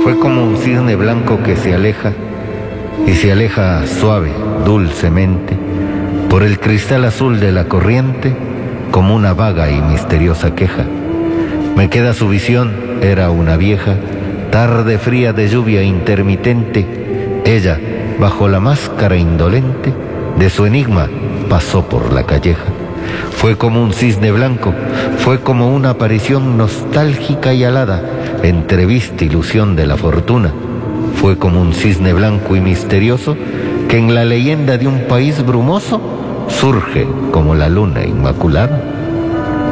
Fue como un cisne blanco que se aleja, y se aleja suave, dulcemente, por el cristal azul de la corriente, como una vaga y misteriosa queja. Me queda su visión, era una vieja, tarde fría de lluvia intermitente. Ella, bajo la máscara indolente de su enigma, pasó por la calleja. Fue como un cisne blanco, fue como una aparición nostálgica y alada, entrevista ilusión de la fortuna. Fue como un cisne blanco y misterioso que en la leyenda de un país brumoso surge como la luna inmaculada.